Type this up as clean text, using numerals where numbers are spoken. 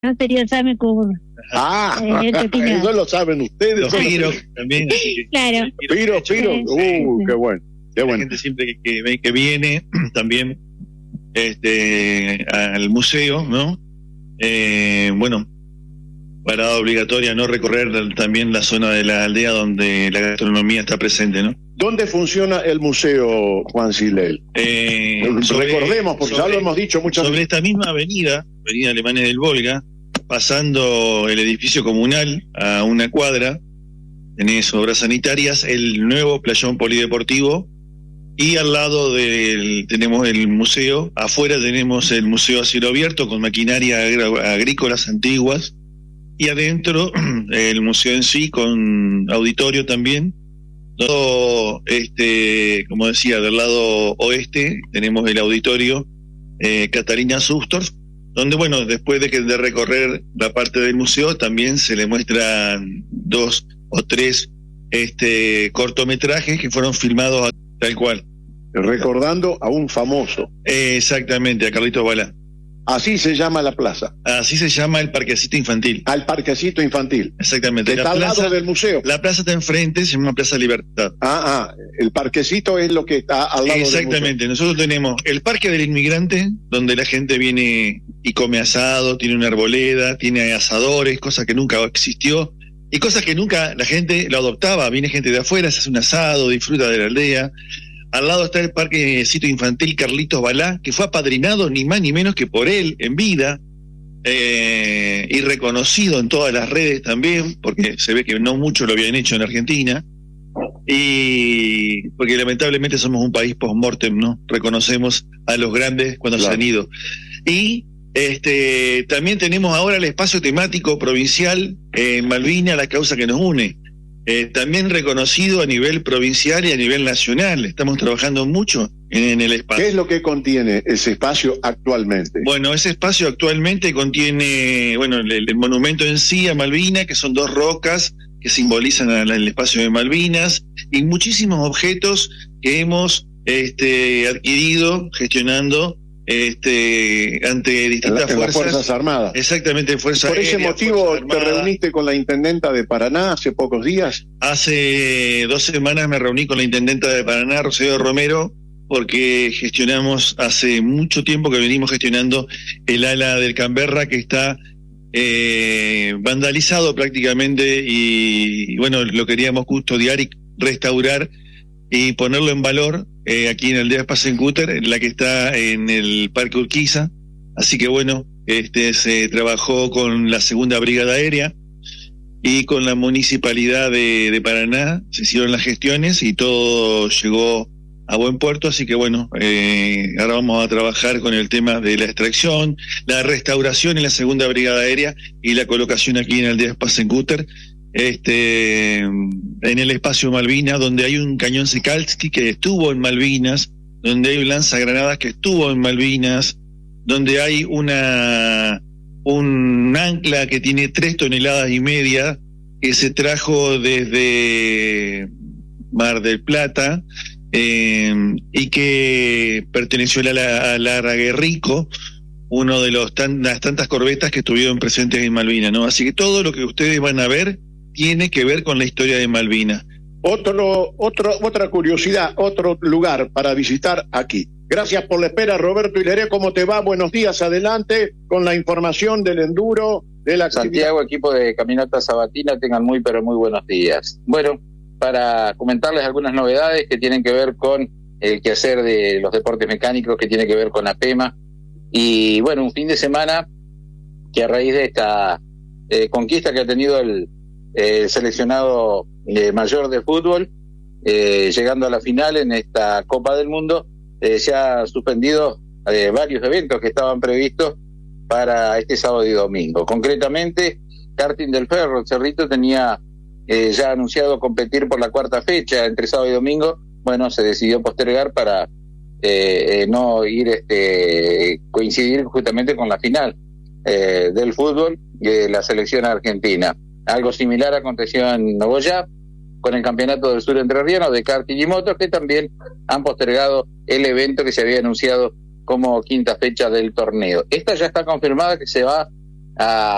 No sería Same Cubur. Eso lo saben ustedes. Los Piro también. Claro. Piro. Qué bueno. La gente siempre que viene también al museo, ¿no? Bueno, parada obligatoria, no recorrer también la zona de la aldea donde la gastronomía está presente, ¿no? ¿Dónde funciona el museo, Juan Silel? Recordemos, porque ya lo hemos dicho muchas veces. Sobre esta misma avenida Alemania del Volga, pasando el edificio comunal a una cuadra, tenés obras sanitarias, el nuevo playón polideportivo, y al lado tenemos el museo. Afuera tenemos el museo a cielo abierto con maquinaria agrícolas antiguas, y adentro el museo en sí con auditorio también. Todo como decía, del lado oeste tenemos el auditorio Catalina Sustorf, donde bueno, después de recorrer la parte del museo también se le muestran 2 o 3 cortometrajes que fueron filmados tal cual. Recordando a un famoso. Exactamente, a Carlitos Balá. Así se llama la plaza. Así se llama el parquecito infantil. Al parquecito infantil. Exactamente. Está al lado del museo. La plaza está enfrente, se llama Plaza Libertad. El parquecito es lo que está al lado del museo. Exactamente. Nosotros tenemos el Parque del Inmigrante, donde la gente viene y come asado, tiene una arboleda, tiene asadores, cosa que nunca existió, y cosas que nunca la gente lo adoptaba. Viene gente de afuera, se hace un asado, disfruta de la aldea. Al lado está el parquecito infantil Carlitos Balá, que fue apadrinado ni más ni menos que por él en vida, y reconocido en todas las redes también, porque se ve que no mucho lo habían hecho en Argentina, y porque lamentablemente somos un país post-mortem, ¿no? Reconocemos a los grandes cuando se han ido. Y también tenemos ahora el espacio temático provincial en Malvinas, la causa que nos une. También reconocido a nivel provincial y a nivel nacional. Estamos trabajando mucho en el espacio. ¿Qué es lo que contiene ese espacio actualmente? Bueno, ese espacio actualmente contiene, bueno, el monumento en sí a Malvinas, que son 2 rocas que simbolizan el espacio de Malvinas, y muchísimos objetos que hemos adquirido, gestionando ante distintas fuerzas armadas. Exactamente, fuerzas Por ese aéreas, motivo te reuniste con la intendenta de Paraná hace pocos días. Hace 2 semanas me reuní con la intendenta de Paraná, Rocío Romero, porque gestionamos hace mucho tiempo que venimos gestionando el ala del Canberra, que está vandalizado prácticamente, y bueno, lo queríamos custodiar y restaurar y ponerlo en valor aquí en Aldea Spasencúter, la que está en el Parque Urquiza. Así que bueno, se trabajó con la 2ª Brigada Aérea y con la Municipalidad de Paraná, se hicieron las gestiones y todo llegó a buen puerto. Así que bueno, ahora vamos a trabajar con el tema de la extracción, la restauración en la 2ª Brigada Aérea y la colocación aquí en Aldea Spasencúter, en el espacio Malvinas, donde hay un cañón Sekalski que estuvo en Malvinas, donde hay un lanzagranadas que estuvo en Malvinas, donde hay un ancla que tiene 3,5 toneladas que se trajo desde Mar del Plata, y que perteneció a Lara Guerrico, uno de las tantas corbetas que estuvieron presentes en Malvinas, ¿no? Así que todo lo que ustedes van a ver tiene que ver con la historia de Malvinas. Otra curiosidad, otro lugar para visitar aquí. Gracias por la espera, Roberto Hileré. ¿Cómo te va? Buenos días, adelante con la información del enduro, de la actividad. Santiago, equipo de Caminata Sabatina, tengan muy pero muy buenos días. Bueno, para comentarles algunas novedades que tienen que ver con el quehacer de los deportes mecánicos, que tiene que ver con APEMA, y bueno, un fin de semana que a raíz de esta conquista que ha tenido el seleccionado mayor de fútbol, llegando a la final en esta Copa del Mundo, se ha suspendido varios eventos que estaban previstos para este sábado y domingo. Concretamente, Karting del Ferro, el Cerrito, tenía ya anunciado competir por la 4ª fecha entre sábado y domingo. Bueno, se decidió postergar para no ir coincidir justamente con la final del fútbol de la selección argentina. Algo similar aconteció en Nogoyá con el Campeonato del Sur Entrerriano de karting y motos, que también han postergado el evento que se había anunciado como 5ª fecha del torneo. Esta ya está confirmada, que se va a